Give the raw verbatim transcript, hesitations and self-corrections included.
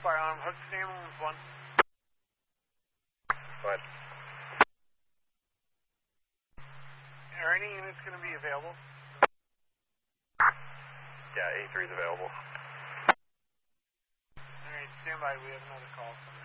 Firearm, Hudson ambulance one. What? Are any units going to be available? Yeah, A three is available. Alright, stand by, we have another call coming.